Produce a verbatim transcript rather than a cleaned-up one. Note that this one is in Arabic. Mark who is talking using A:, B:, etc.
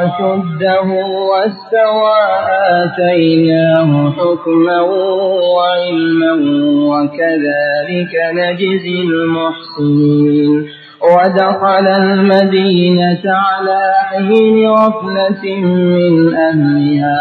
A: أشده واستوى آتيناه حكما وعلما وكذلك نجزي المحسنين ودخل المدينة على حين غفلة من أهلها